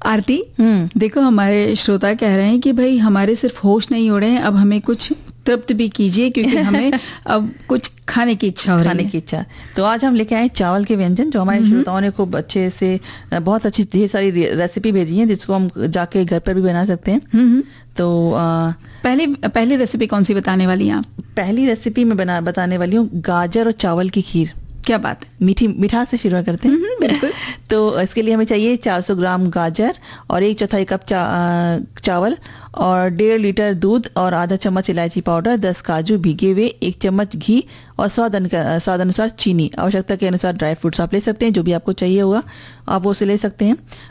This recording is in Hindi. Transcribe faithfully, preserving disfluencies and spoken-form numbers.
आरती, हम्म देखो हमारे श्रोता कह रहे हैं कि भाई हमारे सिर्फ होश नहीं उड़े हैं, अब हमें कुछ तृप्त भी कीजिए क्योंकि हमें अब कुछ खाने की इच्छा हो रही है। खाने की इच्छा। तो आज हम लेके आए चावल के व्यंजन, जो हमारे श्रोताओं ने खूब अच्छे से बहुत अच्छी ढेर सारी रेसिपी भेजी है, जिसको हम जाके घर पर भी बना सकते हैं। हम्म तो आ, पहले पहली रेसिपी कौन सी बताने वाली हैं आप? पहली रेसिपी मैं बना बताने वाली हूँ गाजर और चावल की खीर। क्या बात है, मीठी मिठास से शुरू करते हैं। बिल्कुल। तो इसके लिए हमें चाहिए चार सौ ग्राम गाजर और एक चौथाई कप चा, चावल और डेढ़ लीटर दूध और आधा चम्मच इलायची पाउडर, दस काजू भीगे हुए, एक चम्मच घी और स्वाद स्वाद अनुसार चीनी। आवश्यकता के अनुसार ड्राई फ्रूट्स आप ले सकते हैं, जो भी आपको चाहिए होगा आप वो से ले सकते हैं।